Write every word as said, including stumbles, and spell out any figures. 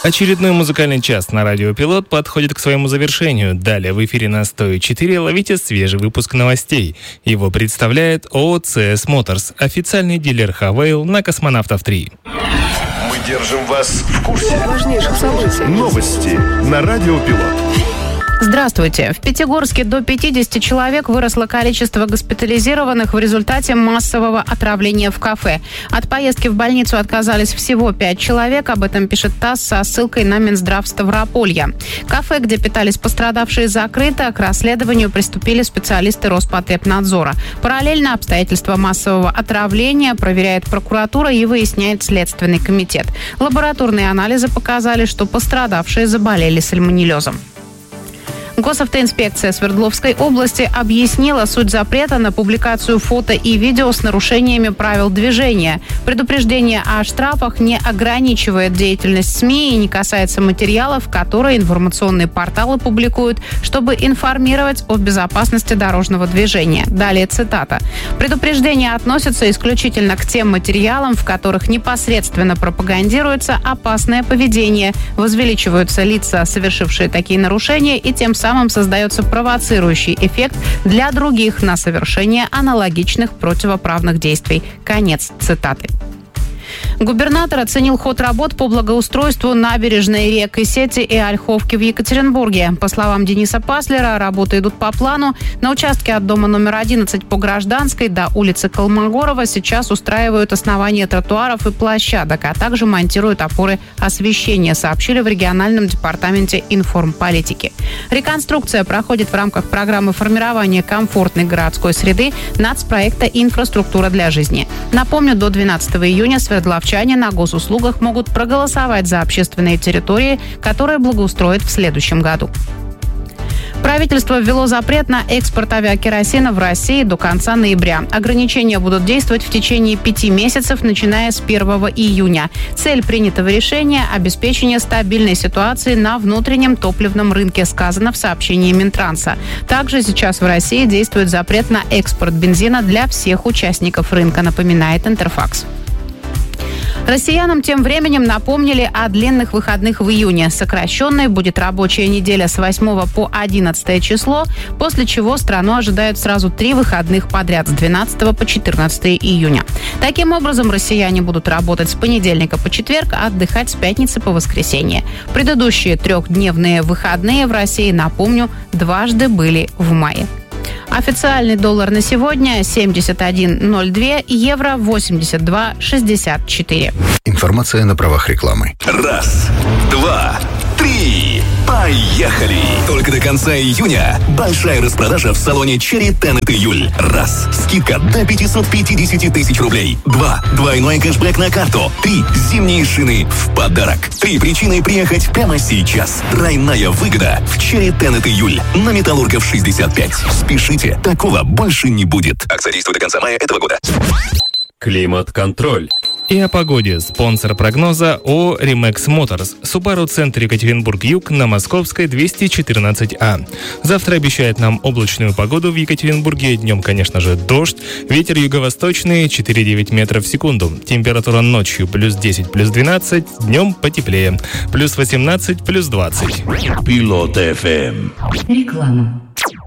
Очередной музыкальный час на радио Пилот подходит к своему завершению. Далее в эфире на сто четыре ловите свежий выпуск новостей. Его представляет ООО «си эс Motors», официальный дилер Хавейл на Космонавтов три. Мы держим вас в курсе важнейших событий. Новости на радио Пилот. Здравствуйте. В Пятигорске до пятидесяти человек выросло количество госпитализированных в результате массового отравления в кафе. От поездки в больницу отказались всего пять человек. Об этом пишет ТАСС со ссылкой на Минздрав Ставрополья. Кафе, где питались пострадавшие, закрыто. К расследованию приступили специалисты Роспотребнадзора. Параллельно обстоятельства массового отравления проверяет прокуратура и выясняет Следственный комитет. Лабораторные анализы показали, что пострадавшие заболели сальмонеллезом. Госавтоинспекция Свердловской области объяснила суть запрета на публикацию фото и видео с нарушениями правил движения. Предупреждение о штрафах не ограничивает деятельность СМИ и не касается материалов, которые информационные порталы публикуют, чтобы информировать о безопасности дорожного движения. Далее цитата. Предупреждение относится исключительно к тем материалам, в которых непосредственно пропагандируется опасное поведение, возвеличиваются лица, совершившие такие нарушения, и тем самым создается провоцирующий эффект для других на совершение аналогичных противоправных действий. Конец цитаты. Губернатор оценил ход работ по благоустройству набережной рек Исети и Ольховки в Екатеринбурге. По словам Дениса Паслера, работы идут по плану. На участке от дома номер одиннадцать по Гражданской до улицы Колмогорова сейчас устраивают основания тротуаров и площадок, а также монтируют опоры освещения, сообщили в региональном департаменте информполитики. Реконструкция проходит в рамках программы формирования комфортной городской среды нацпроекта «Инфраструктура для жизни». Напомню, до двенадцатого июня свердловчане на госуслугах могут проголосовать за общественные территории, которые благоустроят в следующем году. Правительство ввело запрет на экспорт авиакеросина в России до конца ноября. Ограничения будут действовать в течение пяти месяцев, начиная с первого июня. Цель принятого решения – обеспечение стабильной ситуации на внутреннем топливном рынке, сказано в сообщении Минтранса. Также сейчас в России действует запрет на экспорт бензина для всех участников рынка, напоминает Интерфакс. Россиянам тем временем напомнили о длинных выходных в июне. Сокращенной будет рабочая неделя с восьмого по одиннадцатое число, после чего страну ожидают сразу три выходных подряд с двенадцатого по четырнадцатое июня. Таким образом, россияне будут работать с понедельника по четверг, а отдыхать с пятницы по воскресенье. Предыдущие трехдневные выходные в России, напомню, дважды были в мае. Официальный доллар на сегодня семьдесят один ноль два, евро восемьдесят два шестьдесят четыре. Информация на правах рекламы. Раз, два, три. Поехали! Только до конца июня большая распродажа в салоне Cherry Tenet июль. Раз. Скидка до пятьсот пятьдесят тысяч рублей. Два. Двойной кэшбэк на карту. Три. Зимние шины в подарок. Три причины приехать прямо сейчас. Тройная выгода в Cherry Tenet июль. На Металлургов шестьдесят пять. Спешите, такого больше не будет. Акция действует до конца мая этого года. Климат-контроль. И о погоде. Спонсор прогноза ООО «Римекс Моторс». Subaru Центр Екатеринбург-Юг на Московской двести четырнадцать А. Завтра обещает нам облачную погоду в Екатеринбурге. Днем, конечно же, дождь. Ветер юго-восточный четыре целых девять десятых метров в секунду. Температура ночью плюс десять, плюс двенадцать. Днем потеплее. Плюс восемнадцать, плюс двадцать. Пилот эф эм. Реклама.